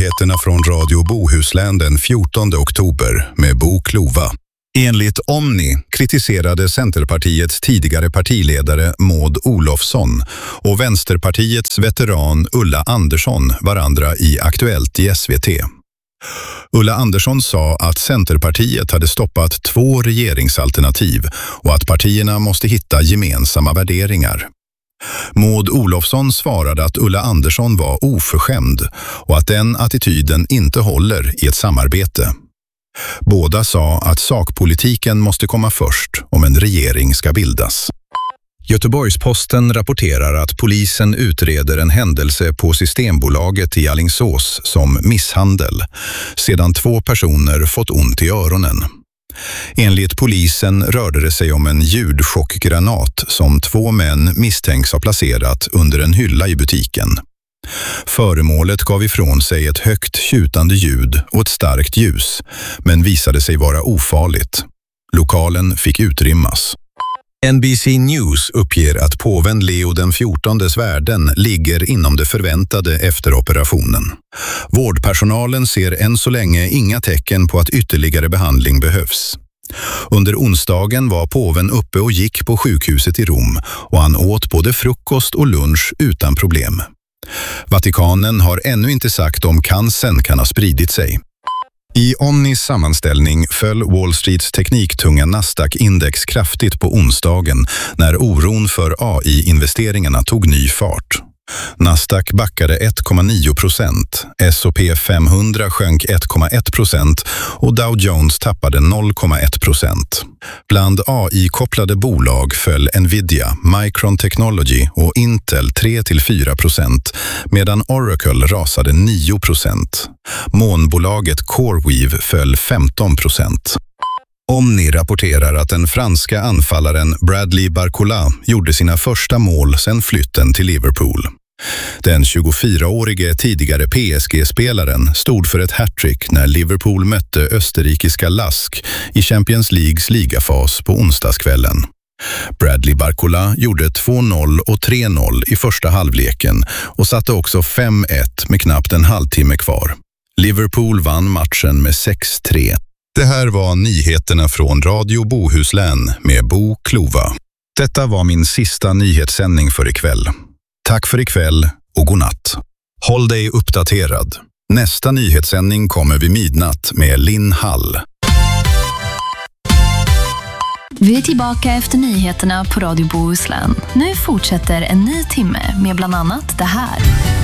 nyheterna från Radio Bohuslän den 14 oktober med Bo Klova. Enligt Omni kritiserade Centerpartiets tidigare partiledare Maud Olofsson och Vänsterpartiets veteran Ulla Andersson varandra i Aktuellt i SVT. Ulla Andersson sa att Centerpartiet hade stoppat 2 regeringsalternativ och att partierna måste hitta gemensamma värderingar. Maud Olofsson svarade att Ulla Andersson var oförskämd och att den attityden inte håller i ett samarbete. Båda sa att sakpolitiken måste komma först om en regering ska bildas. Göteborgs-Posten rapporterar att polisen utreder en händelse på Systembolaget i Alingsås som misshandel, sedan 2 personer fått ont i öronen. Enligt polisen rörde det sig om en ljudchockgranat som 2 män misstänks ha placerat under en hylla i butiken. Föremålet gav ifrån sig ett högt tjutande ljud och ett starkt ljus, men visade sig vara ofarligt. Lokalen fick utrymmas. NBC News uppger att påven Leo den 14:s värden ligger inom det förväntade efter operationen. Vårdpersonalen ser än så länge inga tecken på att ytterligare behandling behövs. Under onsdagen var påven uppe och gick på sjukhuset i Rom och han åt både frukost och lunch utan problem. Vatikanen har ännu inte sagt om cancern kan ha spridit sig. I Omnis sammanställning föll Wall Streets tekniktunga Nasdaq-index kraftigt på onsdagen när oron för AI-investeringarna tog ny fart. Nasdaq backade 1,9%, S&P 500 sjönk 1,1% och Dow Jones tappade 0,1%. Bland AI-kopplade bolag föll Nvidia, Micron Technology och Intel 3-4%, medan Oracle rasade 9%. Månbolaget CoreWeave föll 15%. Omni rapporterar att den franska anfallaren Bradley Barcola gjorde sina första mål sedan flytten till Liverpool. Den 24-årige tidigare PSG-spelaren stod för ett hattrick när Liverpool mötte österrikiska Lask i Champions Leagues ligafas på onsdagskvällen. Bradley Barcola gjorde 2-0 och 3-0 i första halvleken och satte också 5-1 med knappt en halvtimme kvar. Liverpool vann matchen med 6-3. Det här var nyheterna från Radio Bohuslän med Bo Klova. Detta var min sista nyhetssändning för ikväll. Tack för ikväll och god natt. Håll dig uppdaterad. Nästa nyhetssändning kommer vid midnatt med Linn Hall. Vi är tillbaka efter nyheterna på Radio Bohuslän. Nu fortsätter en ny timme med bland annat det här.